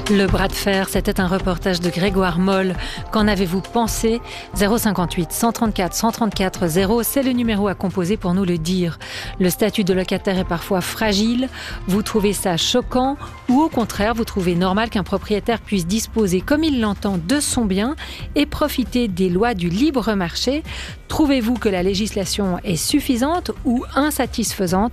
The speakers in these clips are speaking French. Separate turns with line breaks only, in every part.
Le bras de fer, c'était un reportage de Grégoire Moll. Qu'en avez-vous pensé ? 058 134 134 0, c'est le numéro à composer pour nous le dire. Le statut de locataire est parfois fragile. Vous trouvez ça choquant ou au contraire, vous trouvez normal qu'un propriétaire puisse disposer comme il l'entend de son bien et profiter des lois du libre marché ? Trouvez-vous que la législation est suffisante ou insatisfaisante ?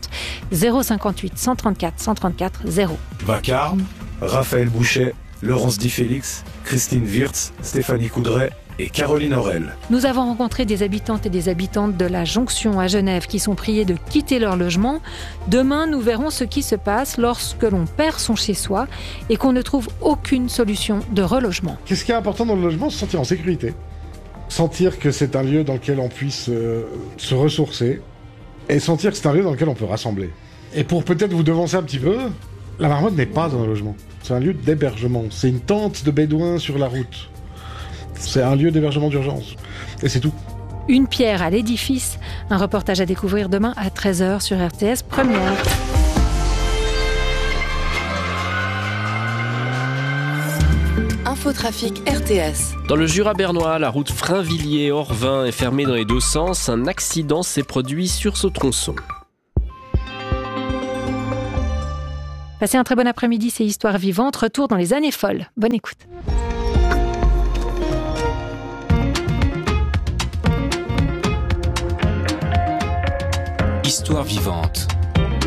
058 134 134 0.
Vacarme, Raphaël Bouchet, Laurence Di Félix, Christine Wirtz, Stéphanie Coudray et Caroline Aurel.
Nous avons rencontré des habitantes et des habitantes de la Jonction à Genève qui sont priés de quitter leur logement. Demain, nous verrons ce qui se passe lorsque l'on perd son chez-soi et qu'on ne trouve aucune solution de relogement.
Qu'est-ce qui est important dans le logement ? Se sentir en sécurité. Sentir que c'est un lieu dans lequel on puisse se ressourcer et sentir que c'est un lieu dans lequel on peut rassembler. Et pour peut-être vous devancer un petit peu, la Marmotte n'est pas un logement. C'est un lieu d'hébergement. C'est une tente de bédouins sur la route. C'est un lieu d'hébergement d'urgence. Et c'est tout.
Une pierre à l'édifice. Un reportage à découvrir demain à 13h sur RTS Première.
Infotrafic RTS.
Dans le Jura bernois, la route Frainvilliers-Orvin est fermée dans les deux sens. Un accident s'est produit sur ce tronçon.
Passez un très bon après-midi, c'est Histoire vivante. Retour dans les années folles. Bonne écoute.
Histoire vivante.